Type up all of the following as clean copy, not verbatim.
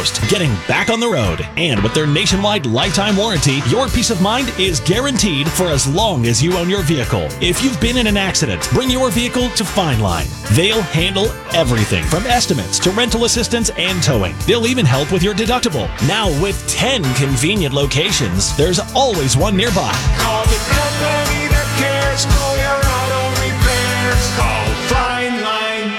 most, getting back on the road. And with their nationwide lifetime warranty, your peace of mind is guaranteed for as long as you own your vehicle. If you've been in an accident, bring your vehicle to Fine Line. They'll handle everything from estimates to rental assistance and towing. They'll even help with your deductible. Now with 10 convenient locations, there's always one nearby. Call the company that cares for your auto repairs. Call Fine Line.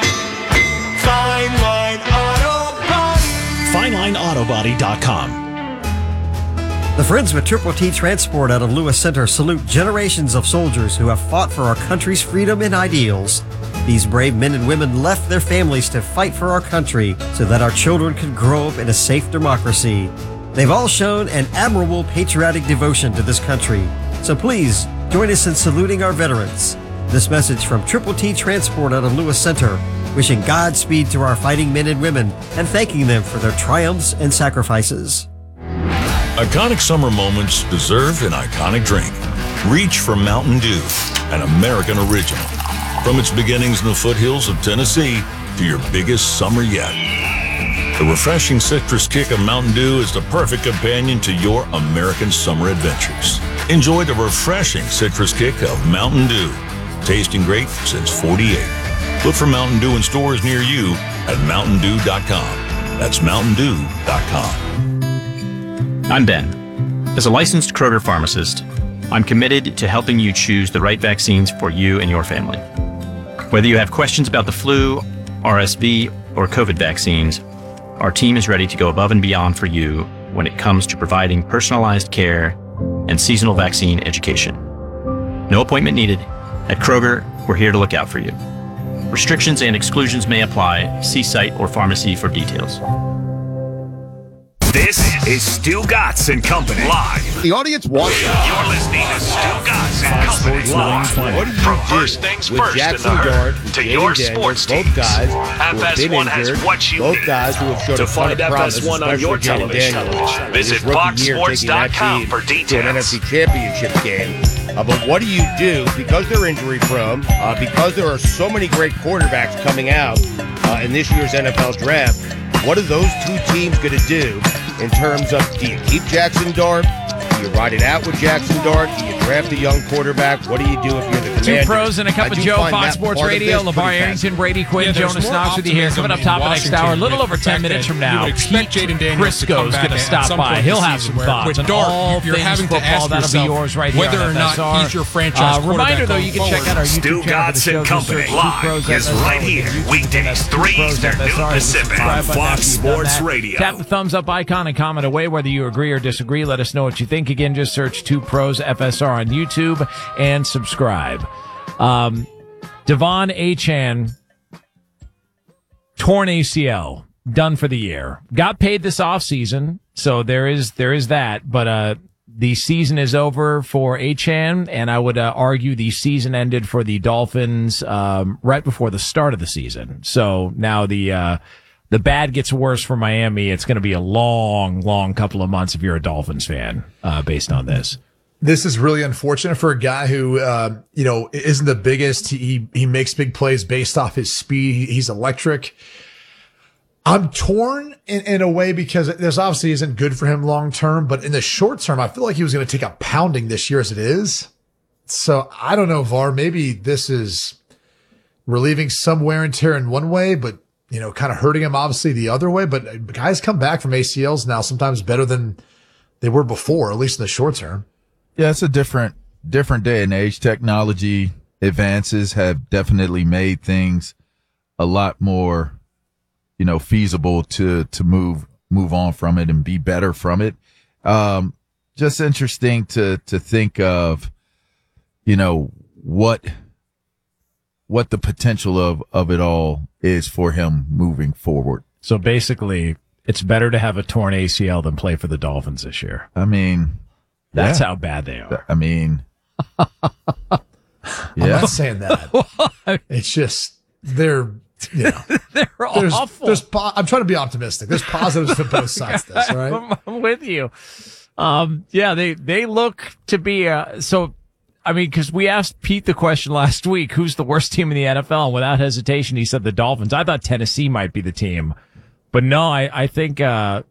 Fine Line Auto Body. FineLineAutoBody.com. The Friends with Triple T Transport out of Lewis Center salute generations of soldiers who have fought for our country's freedom and ideals. These brave men and women left their families to fight for our country so that our children could grow up in a safe democracy. They've all shown an admirable patriotic devotion to this country. So please, join us in saluting our veterans. This message from Triple T Transport out of Lewis Center, wishing Godspeed to our fighting men and women and thanking them for their triumphs and sacrifices. Iconic summer moments deserve an iconic drink. Reach for Mountain Dew, an American original. From its beginnings in the foothills of Tennessee to your biggest summer yet. The refreshing citrus kick of Mountain Dew is the perfect companion to your American summer adventures. Enjoy the refreshing citrus kick of Mountain Dew. Tasting great since '48. Look for Mountain Dew in stores near you at MountainDew.com. That's MountainDew.com. I'm Ben. As a licensed Kroger pharmacist, I'm committed to helping you choose the right vaccines for you and your family. Whether you have questions about the flu, RSV, or COVID vaccines, our team is ready to go above and beyond for you when it comes to providing personalized care and seasonal vaccine education. No appointment needed. At Kroger, we're here to look out for you. Restrictions and exclusions may apply. See site or pharmacy for details. This is Stu Gatz and Company live. The audience wants you. You're listening to Stu Gatz and Company live. What do you From do first things with first Jackson in the Dart, herd to Danny your Daniels, sports both teams? guys who have been FS1 has injured, what you both need. guys who have showed To a ton find of promise, FS1 on especially your Danny television, Daniels. visit His rookie year taking that FoxSports.com team for to an details. NFC Championship game. But what do you do because they're injury prone, because there are so many great quarterbacks coming out in this year's NFL draft? What are those two teams going to do in terms of, do you keep Jackson Dart? Do you ride it out with Jackson Dart? Do you draft a young quarterback? What do you do if you're the commander? Two pros and a cup of Joe, Fox Sports Radio. LeVar Arrington, Brady Quinn, Jonas Knox with you here. Coming up top of next hour, a little over 10 minutes from now, Pete Prisco's going to stop by. He'll have some thoughts on all things football. That'll be yours right here whether or not he's your franchise quarterback. Reminder, though, you can check out our YouTube channel for the show. Company live is right here. Weekdays, 3 Eastern, noon Pacific on Fox Sports Radio. Tap the thumbs up icon and comment away whether you agree or disagree. Let us know what you think. Again, just search Two Pros FSR on YouTube and subscribe. Devon Achane, torn ACL, done for the year. Got paid this offseason, so there is that. But the season is over for Achane, and I would argue the season ended for the Dolphins right before the start of the season. So now the bad gets worse for Miami. It's going to be a long couple of months if you're a Dolphins fan, based on this. This is really unfortunate for a guy who, isn't the biggest. He makes big plays based off his speed. He's electric. I'm torn in a way because this obviously isn't good for him long term, but in the short term, I feel like he was going to take a pounding this year as it is. So I don't know, VAR, maybe this is relieving some wear and tear in one way, but kind of hurting him obviously the other way. But guys come back from ACLs now sometimes better than they were before, at least in the short term. Yeah, it's a different day and age. Technology advances have definitely made things a lot more, feasible to move on from it and be better from it. Just interesting to think of, what the potential of it all is for him moving forward. So basically, it's better to have a torn ACL than play for the Dolphins this year. I mean, that's how bad they are. I mean, I'm not saying that. It's just they're awful. I'm trying to be optimistic. There's positives to both sides of this, right? I'm with you. They look to be because we asked Pete the question last week, who's the worst team in the NFL? And without hesitation, he said the Dolphins. I thought Tennessee might be the team. But no, I think